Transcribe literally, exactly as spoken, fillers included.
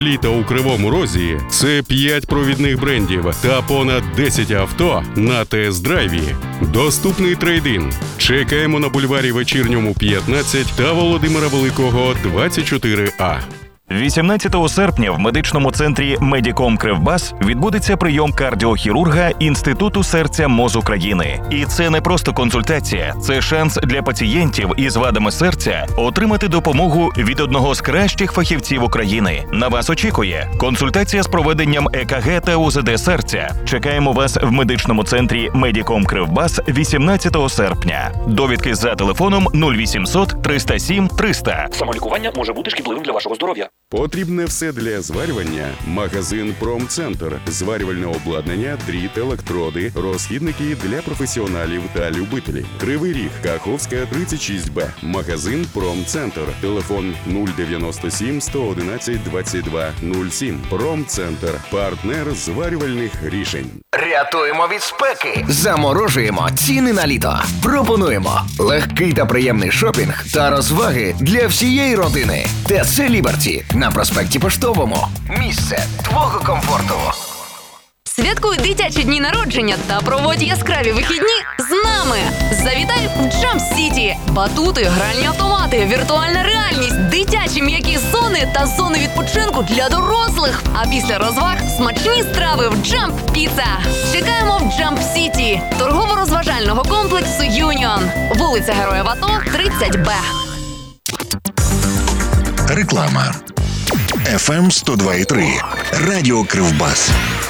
Літо у Кривому Розі – це п'ять провідних брендів та понад десять авто на тест-драйві. Доступний трейд-ін. Чекаємо на бульварі Вечірньому, п'ятнадцять та Володимира Великого, двадцять чотири А. вісімнадцятого серпня в медичному центрі Медіком Кривбас відбудеться прийом кардіохірурга Інституту серця МОЗ України. І це не просто консультація, це шанс для пацієнтів із вадами серця отримати допомогу від одного з кращих фахівців України. На вас очікує консультація з проведенням Е К Г та У З Д серця. Чекаємо вас в медичному центрі Медіком Кривбас вісімнадцятого серпня. Довідки за телефоном нуль вісімсот триста сім триста. Самолікування може бути шкідливим для вашого здоров'я. Потрібне все для зварювання. Магазин Промцентр. Зварювальне обладнання, дріт, електроди, розхідники для професіоналів та любителів. Кривий Ріг, Каховська, тридцять шість Б. Магазин Промцентр. Телефон нуль дев'яносто сім сто одинадцять двадцять два нуль сім. Промцентр. Партнер зварювальних рішень. Рятуємо від спеки. Заморожуємо ціни на літо. Пропонуємо легкий та приємний шопінг та розваги для всієї родини. ТЦ Ліберті на проспекті Поштовому. Місце твого комфорту. Святкуй дитячі дні народження та проводь яскраві вихідні з нами. Завітай в Jump City. Батути, гральні автомати, віртуальна реальність, дитячі м'які зони та зони відпочинку для дорослих. А після розваг смачні страви в Jump Pizza. Чекаємо в Jump City, торгово-розважального комплексу Юніон. Вулиця Героїв АТО, тридцять Б. Реклама. Еф Ем сто два і три. Радіо Кривбас.